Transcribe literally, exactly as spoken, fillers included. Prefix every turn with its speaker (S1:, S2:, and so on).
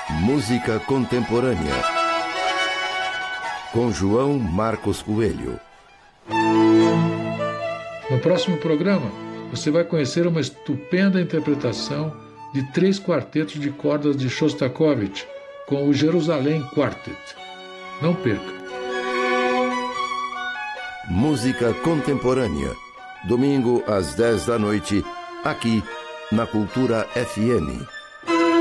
S1: Música contemporânea, com João Marcos Coelho.
S2: No próximo programa, você vai conhecer uma estupenda interpretação de três quartetos de cordas de Shostakovich com o Jerusalém Quartet. Não perca!
S1: Música contemporânea, domingo às dez da noite, aqui na Cultura F M.